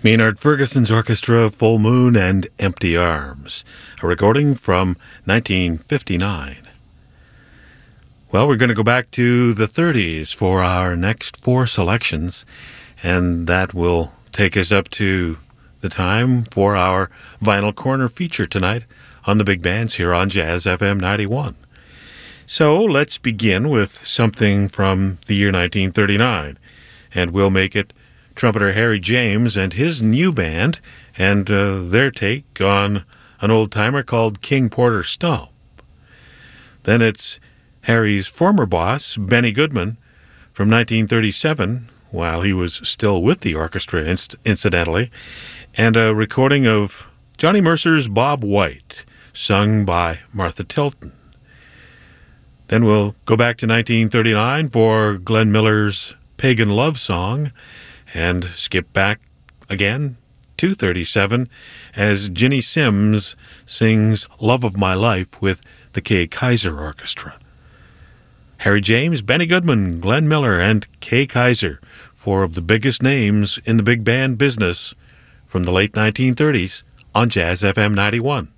Maynard Ferguson's orchestra, Full Moon and Empty Arms, a recording from 1959. Well, we're going to go back to the 30s for our next four selections, and that will take us up to the time for our Vinyl Corner feature tonight on the big bands here on Jazz FM 91. So let's begin with something from the year 1939, and we'll make it trumpeter Harry James and his new band and their take on an old-timer called King Porter Stomp. Then it's Harry's former boss, Benny Goodman, from 1937, while he was still with the orchestra, incidentally, and a recording of Johnny Mercer's Bob White, sung by Martha Tilton. Then we'll go back to 1939 for Glenn Miller's Pagan Love Song, and skip back again to 37 as Ginny Simms sings Love of My Life with the Kay Kyser Orchestra. Harry James, Benny Goodman, Glenn Miller, and Kay Kyser, four of the biggest names in the big band business from the late 1930s on Jazz FM 91.